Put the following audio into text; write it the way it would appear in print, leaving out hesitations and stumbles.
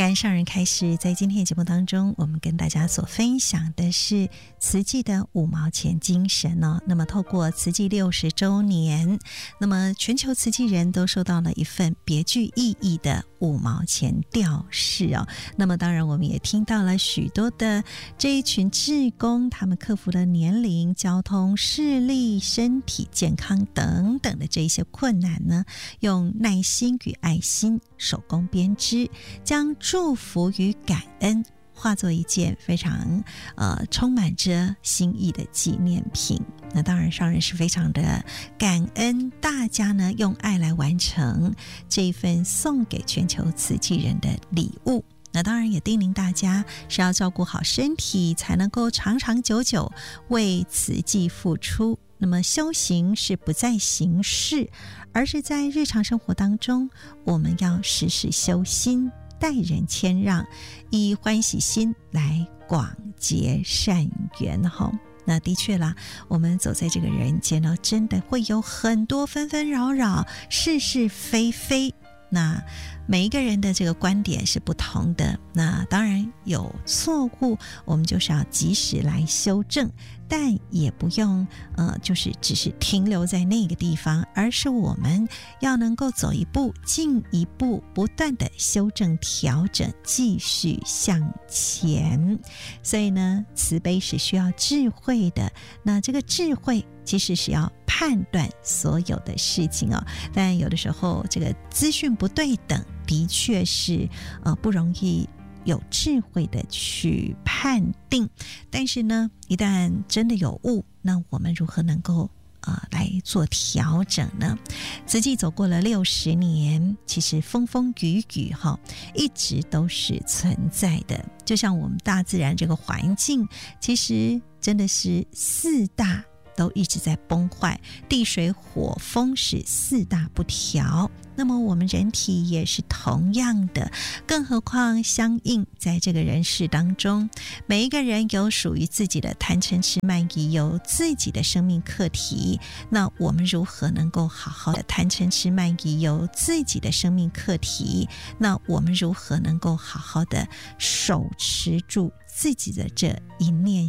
感恩上人开始，在今天的节目当中，我们跟大家所分享的是慈济的5毛钱精神哦。那么透过慈济60周年，那么全球慈济人都收到了一份别具意义的5毛钱吊饰哦。那么当然我们也听到了许多的这一群志工，他们克服了年龄、交通、视力、身体健康等等的这一些困难呢，用耐心与爱心手工编织，将祝福与感恩化作一件非常充满着心意的纪念品。那当然上人是非常的感恩大家呢用爱来完成这一份送给全球慈济人的礼物。那当然也叮咛大家是要照顾好身体，才能够长长久久为慈济付出。那么修行是不在形式，而是在日常生活当中，我们要时时修心，待人谦让，以欢喜心来广结善缘哈。那的确啦，我们走在这个人间呢，真的会有很多纷纷扰扰，是是非非。那每一个人的这个观点是不同的，那当然有错误，我们就是要及时来修正，但也不用就是只是停留在那个地方，而是我们要能够走一步进一步，不断的修正调整，继续向前。所以呢，慈悲是需要智慧的，那这个智慧其实是要判断所有的事情哦，但有的时候这个资讯不对等，的确是不容易有智慧的去判定。但是呢，一旦真的有误，那我们如何能够来做调整呢？慈济走过了60年，其实风风雨雨一直都是存在的。就像我们大自然这个环境，其实真的是4大都一直在崩坏，地水火风是4大不调。那么我们人体也是同样的，更何况相应在这个人世当中，每一个人有属于自己的贪嗔痴慢疑，有自己的生命课题。那我们如何能够好好的贪嗔痴慢疑，有自己的生命课题？那我们如何能够好好的手持住自己的这一念